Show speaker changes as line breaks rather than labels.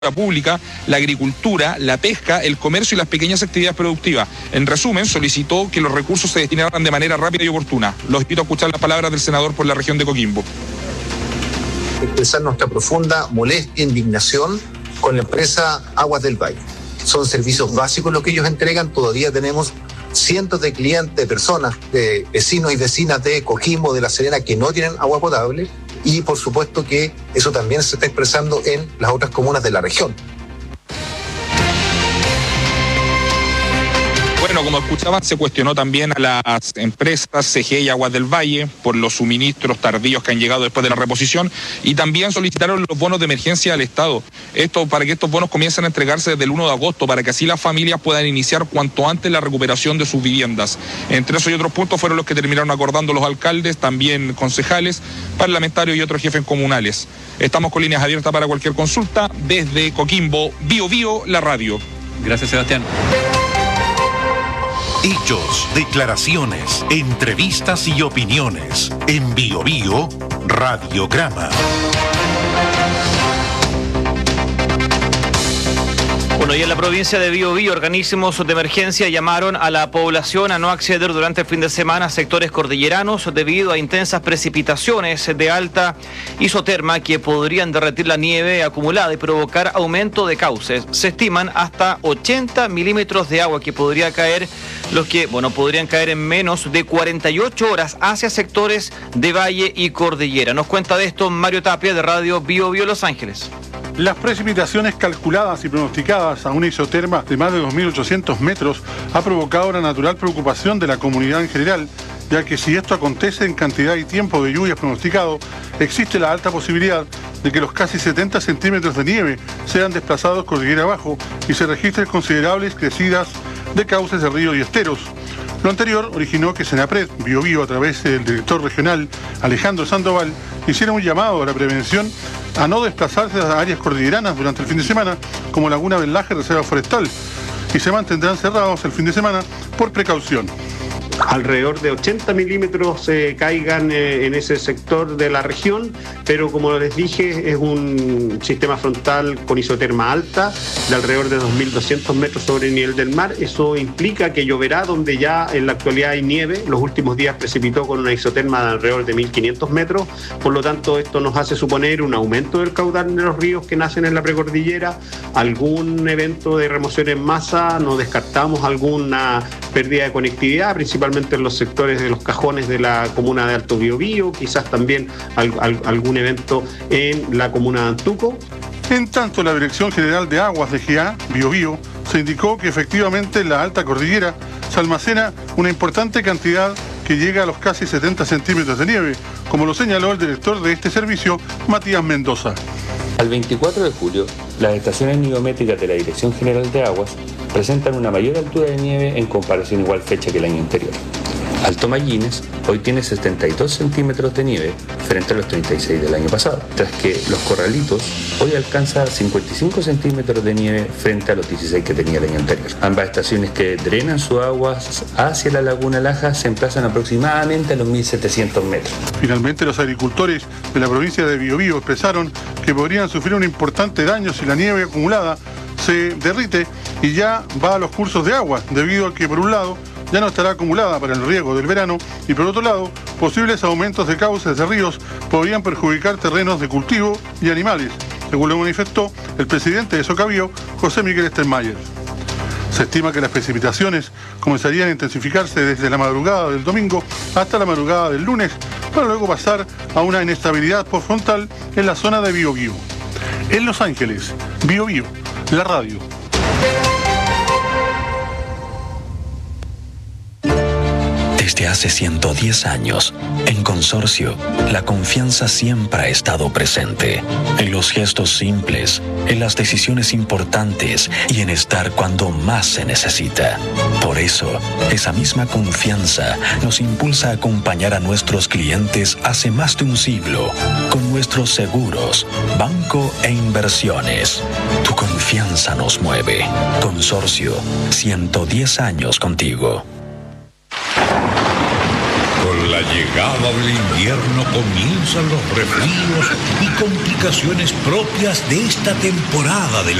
pública, la agricultura, la pesca, el comercio y las pequeñas actividades productivas. En resumen, solicitó que los recursos se destinaran de manera rápida y oportuna. Los invito a escuchar las palabras del senador por la región de Coquimbo.
Expresar nuestra profunda molestia e indignación con la empresa Aguas del Valle. Son servicios básicos los que ellos entregan. Todavía tenemos cientos de clientes, de personas, de vecinos y vecinas de Coquimbo, de La Serena, que no tienen agua potable. Y por supuesto que eso también se está expresando en las otras comunas de la región.
Bueno, como escuchaban, se cuestionó también a las empresas CGE y Aguas del Valle por los suministros tardíos que han llegado después de la reposición, y también solicitaron los bonos de emergencia al Estado. Esto para que estos bonos comiencen a entregarse desde el 1 de agosto, para que así las familias puedan iniciar cuanto antes la recuperación de sus viviendas. Entre esos y otros puntos fueron los que terminaron acordando los alcaldes, también concejales, parlamentarios y otros jefes comunales. Estamos con líneas abiertas para cualquier consulta desde Coquimbo, Bio Bio, la radio.
Gracias, Sebastián.
Hechos, declaraciones, entrevistas y opiniones. En Bio Bio, Radiograma.
Bueno, y en la provincia de Biobío, organismos de emergencia llamaron a la población a no acceder durante el fin de semana a sectores cordilleranos debido a intensas precipitaciones de alta isoterma que podrían derretir la nieve acumulada y provocar aumento de cauces. Se estiman hasta 80 milímetros de agua que podría caer, los que, podrían caer en menos de 48 horas hacia sectores de valle y cordillera. Nos cuenta de esto Mario Tapia, de Radio Biobío Los Ángeles.
Las precipitaciones calculadas y pronosticadas a una isoterma de más de 2.800 metros ha provocado una natural preocupación de la comunidad en general, ya que si esto acontece en cantidad y tiempo de lluvias pronosticado, existe la alta posibilidad de que los casi 70 centímetros de nieve sean desplazados cordillera abajo y se registren considerables crecidas de cauces de ríos y esteros. Lo anterior originó que Senapred, Biobío, a través del director regional Alejandro Sandoval, hiciera un llamado a la prevención a no desplazarse a áreas cordilleranas durante el fin de semana, como Laguna del Laje, Reserva Forestal, y se mantendrán cerrados el fin de semana por precaución.
Alrededor de 80 milímetros caigan en ese sector de la región, pero como les dije, es un sistema frontal con isoterma alta de alrededor de 2.200 metros sobre el nivel del mar. Eso implica que lloverá donde ya en la actualidad hay nieve. Los últimos días precipitó con una isoterma de alrededor de 1.500 metros, por lo tanto esto nos hace suponer un aumento del caudal de los ríos que nacen en la precordillera, algún evento de remoción en masa, no descartamos alguna pérdida de conectividad, principalmente en los sectores de los cajones de la comuna de Alto Biobío, quizás también algún evento en la comuna de Antuco.
En tanto, la Dirección General de Aguas de GA, Biobío, se indicó que efectivamente en la alta cordillera se almacena una importante cantidad que llega a los casi 70 centímetros de nieve, como lo señaló el director de este servicio, Matías Mendoza.
Al 24 de julio, las estaciones nivométricas de la Dirección General de Aguas presentan una mayor altura de nieve en comparación a igual fecha que el año anterior. Alto Mallines hoy tiene 72 centímetros de nieve frente a los 36 del año pasado, tras que Los Corralitos hoy alcanza 55 centímetros de nieve frente a los 16 que tenía el año anterior. Ambas estaciones que drenan su agua hacia la Laguna Laja se emplazan aproximadamente a los 1.700 metros.
Finalmente, los agricultores de la provincia de Biobío expresaron que podrían sufrir un importante daño si la nieve acumulada se derrite y ya va a los cursos de agua, debido a que, por un lado, ya no estará acumulada para el riego del verano y, por otro lado, posibles aumentos de cauces de ríos podrían perjudicar terrenos de cultivo y animales, según lo manifestó el presidente de Socabío, José Miguel Stermayer. Se estima que las precipitaciones comenzarían a intensificarse desde la madrugada del domingo hasta la madrugada del lunes, para luego pasar a una inestabilidad postfrontal en la zona de Biobío. En Los Ángeles, Biobío, la radio.
Desde hace 110 años, en Consorcio, la confianza siempre ha estado presente. En los gestos simples, en las decisiones importantes y en estar cuando más se necesita. Por eso, esa misma confianza nos impulsa a acompañar a nuestros clientes hace más de un siglo con nuestros seguros, banco e inversiones. Tu confianza nos mueve. Consorcio, 110 años contigo.
Con la la llegada del invierno comienzan los resfríos y complicaciones propias de esta temporada de